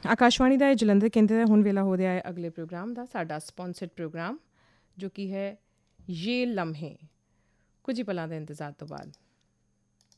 ਆਕਾਸ਼ਵਾਣੀ ਦਾ ਇਹ ਜਲੰਧਰ ਕੇਂਦਰ ਦਾ ਹੁਣ ਵੇਲਾ ਹੋ ਰਿਹਾ ਹੈ ਅਗਲੇ ਪ੍ਰੋਗਰਾਮ ਦਾ, ਸਾਡਾ ਸਪੋਂਸਰਡ ਪ੍ਰੋਗਰਾਮ ਜੋ ਕਿ ਹੈ ਯੇ ਲਮਹੇ, ਕੁਝ ਹੀ ਪਲਾਂ ਦੇ ਇੰਤਜ਼ਾਰ ਤੋਂ ਬਾਅਦ।